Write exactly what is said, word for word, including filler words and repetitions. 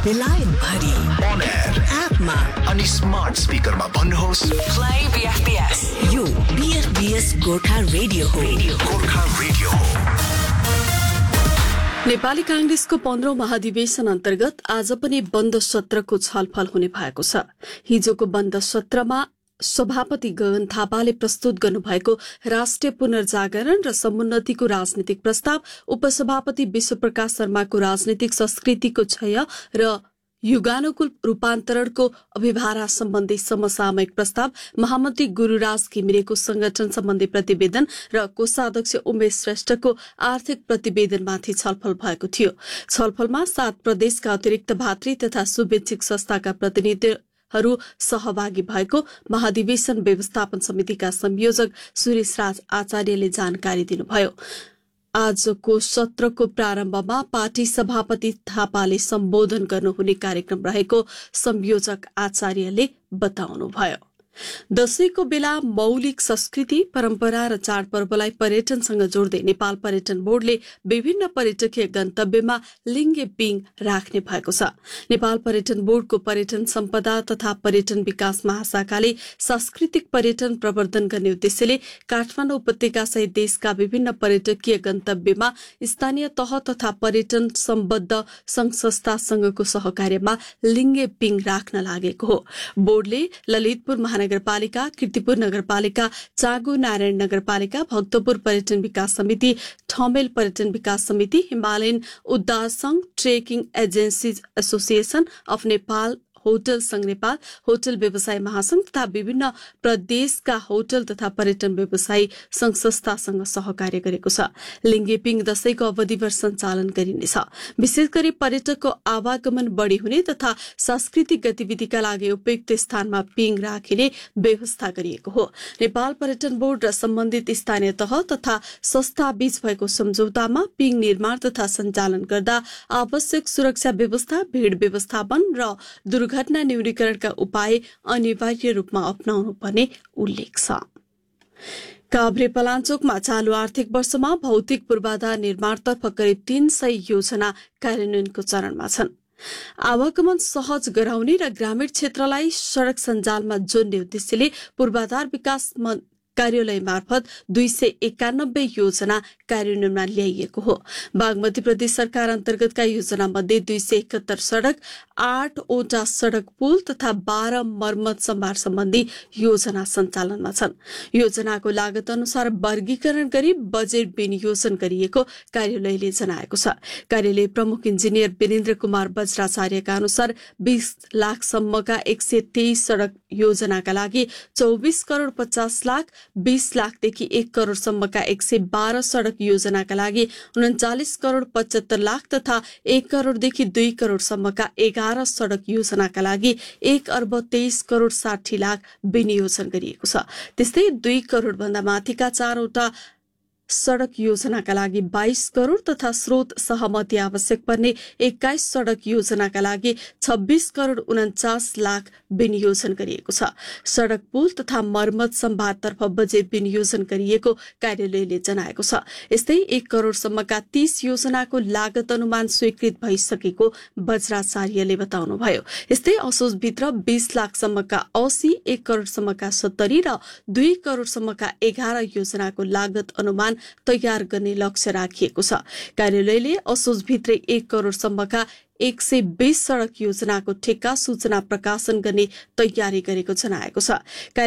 बेलायत भरि on air एपमा अनि स्मार्ट स्पिकरमा भन्नुहोस् प्ले बीएफपीएस। यो बीएफपीएस गोर्खा रेडियो हो। गोर्खा रेडियो हो। नेपाली कांग्रेसको पन्ध्रौं महाधिवेशन अन्तर्गत आज पनि बन्द सत्रको छलफल हुने भएको छ। हिजोको बन्द सत्रमा सभापति गगन थापाले प्रस्तुत गर्नुभएको राष्ट्रिय पुनर्जागरण र समुन्नतिको राजनीतिक प्रस्ताव, उपसभापति विश्वप्रकाश शर्माको राजनीतिक संस्कृतिको क्षय र युगानुकूल रूपान्तरणको अभिभारा सम्बन्धी समसामयिक प्रस्ताव, महामन्त्री गुरूराज घिमिरेको संगठन सम्बन्धी प्रतिवेदन र कोषाध्यक्ष उमेश श्रेष्ठको आर्थिक प्रतिवेदनमाथि छलफल भएको थियो। छलफलमा सात प्रदेशका अतिरिक्त भातृ तथा शुभेच्छुक संस्थाका प्रतिनिधिहरू सहभागी भएको महाधिवेशन व्यवस्थापन समितिका संयोजक सुरेश राज आचार्यले जानकारी दिनुभयो। आजको सत्रको प्रारम्भमा पार्टी सभापति थापाले सम्बोधन गर्नुहुने कार्यक्रम रहेको संयोजक आचार्यले बताउनुभयो। दशैंको बेला मौलिक संस्कृति, परम्परा र चाडपर्वलाई पर्यटनसँग जोड्दै नेपाल पर्यटन बोर्डले विभिन्न पर्यटकीय गन्तव्यमा लिङ्गे पिङ राख्ने भएको छ। नेपाल पर्यटन बोर्डको पर्यटन सम्पदा तथा पर्यटन विकास महाशाखाले सांस्कृतिक पर्यटन प्रवर्धन गर्ने उद्देश्यले काठमाडौँ उपत्यका सहित देशका विभिन्न पर्यटकीय गन्तव्यमा स्थानीय तह तथा पर्यटन सम्बद्ध संघ संस्थासँगको सहकार्यमा लिङ्गे पिङ राख्न लागेको हो। बोर्डले ललितपुर महानगर नगरपालिका, कीर्तिपुर नगरपालिका, चाँगु नारायण नगरपालिका, भक्तपुर पर्यटन विकास समिति, ठमेल पर्यटन विकास समिति, हिमालयन उद्धार संघ, trekking agencies association of Nepal, hotel संघ नेपाल, होटल व्यवसाय महासंघ तथा विभिन्न प्रदेशका होटल तथा पर्यटन व्यवसायी संघ संस्थासँग सहकार्य गरेको छ। लिङ्गे पिङ दशैंको अवधिभर सञ्चालन गरिनेछ। विशेष गरी पर्यटकको आवागमन बढ़ी हुने तथा सांस्कृतिक गतिविधिका लागि उपयुक्त स्थानमा पिङ राखिने व्यवस्था गरिएको हो। नेपाल पर्यटन बोर्ड र सम्बन्धित स्थानीय तह तथा संस्था बीच भएको सम्झौतामा पिङ निर्माण तथा सञ्चालन गर्दा आवश्यक सुरक्षा व्यवस्था, भीड़ व्यवस्थापन र दुर्घटना घटना न्यूनीकरणका उपाय अनिवार्य रूपमा अपनाउनु पर्ने उल्लेख छ। काभ्रे पलाञ्चोकमा चालू आर्थिक वर्षमा भौतिक पूर्वाधार निर्माणतर्फ करिब तीन सय योजना कार्यान्वयनको चरणमा छन्। आवागमन सहज गराउने र ग्रामीण क्षेत्रलाई सड़क सञ्जालमा जोड्ने उद्देश्यले पूर्वाधार विकास कार्यालय मार्फत दुई सय एकानब्बे योजना कार्यान्वयनमा ल्याइएको हो। बागमती प्रदेश सरकार अन्तर्गतका योजना मध्ये दुई सय एकहत्तर सड़क, आठवटा सड़क पुल तथा बाह्र मर्मत सम्भार सम्बन्धी योजना सञ्चालनमा छन्। योजनाको लागत अनुसार वर्गीकरण गरी बजेट विनियोजन गरिएको कार्यालयले जनाएको छ। कार्यालय प्रमुख इन्जिनियर वीरेन्द्र कुमार बज्राचार्यका अनुसार बीस लाखसम्मका एक सय तेइस सड़क योजनाका लागि चौबिस करोड़ पचास लाख, बीस लाखदेखि एक करोड़सम्मका एक सय बाह्र सड़क योजनाका लागि उन्चालिस करोड़ पचहत्तर लाख तथा एक करोड़देखि दुई करोड़सम्मका एघार सड़क योजनाका लागि एक अर्ब तेइस करोड़ साठी लाख विनियोजन गरिएको छ। त्यस्तै दुई करोड़ भन्दा माथिका चारवटा सड़क योजनाका लागि बाइस करोड़ तथा स्रोत सहमति आवश्यक पर्ने एक्काइस सड़क योजनाका लागि छब्बीस करोड़ उन्चास लाख विनियोजन गरिएको छ। सड़क पुल तथा मर्मत सम्भारतर्फ बजेट विनियोजन गरिएको कार्यालयले जनाएको छ। यस्तै एक करोड़सम्मका तीस योजनाको लागत अनुमान स्वीकृत भइसकेको बज्राचार्यले बताउनुभयो। यस्तै असोजभित्र बीस लाखसम्मका अस्सी, एक करोड़सम्मका सत्तरी र दुई करोड़सम्मका एघार योजनाको लागत अनुमान तयार गर्ने लक्ष्य राखिएको छ। कार्यालयले असोजभित्रै एक करोड़सम्मका एक सय बीस सड़क योजनाको ठेक्का सूचना प्रकाशन गर्ने तयारी गरेको जनाएको छ।